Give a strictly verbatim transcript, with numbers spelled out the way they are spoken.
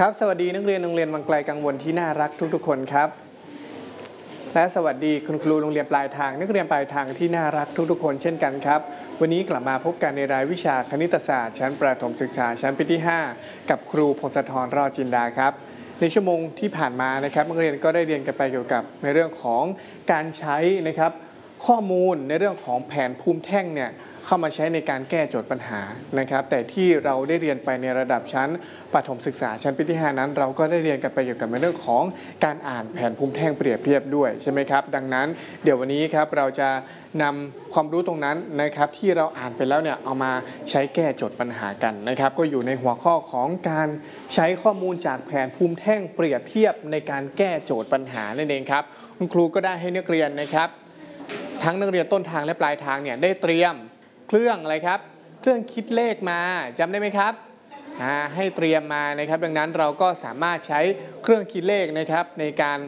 ครับสวัสดีนักเรียนโรงเรียนวังไกลกังวลที่น่ารักทุกๆคนครับและสวัสดีคุณครูโรงเรียนปลายทางนักเรียนปลายทางที่น่ารักทุกๆคนเช่นกันครับวันนี้กลับมาพบกันในรายวิชาคณิตศาสตร์ชั้นประถมศึกษาชั้นปีที่ห้ากับครูพงศธรรอดจินดาครับในชั่วโมงที่ผ่านมานะครับนักเรียนก็ได้เรียนกันไปเกี่ยวกับในเรื่องของการใช้นะครับข้อมูลในเรื่องของแผนภูมิแท่งเนี่ยเข้ามาใช้ในการแก้โจทย์ปัญหานะครับแต่ที่เราได้เรียนไปในระดับชั้นประถมศึกษาชั้นปีที่ห้านั้นเราก็ได้เรียนกันไปเกี่ยวกับในเรื่องของการอ่านแผนภูมิแท่งเปรียบเทียบด้วยใช่ไหมครับดังนั้นเดี๋ยววันนี้ครับเราจะนำความรู้ตรงนั้นนะครับที่เราอ่านไปแล้วเนี่ยเอามาใช้แก้โจทย์ปัญหากันนะครับก็อยู่ในหัวข้อของการใช้ข้อมูลจากแผนภูมิแท่งเปรียบเทียบในการแก้โจทย์ปัญหานั่นเองครับคุณครูก็ได้ให้นักเรียนนะครับทั้งนักเรียนต้นทางและปลายทางเนี่ยได้เตรียมเครื่องอะไรครับเครื่องคิดเลขมาจำได้ไหมครับให้เตรียมมานะครับดังนั้นเราก็สามารถใช้เครื่องคิดเลขนะครับในการ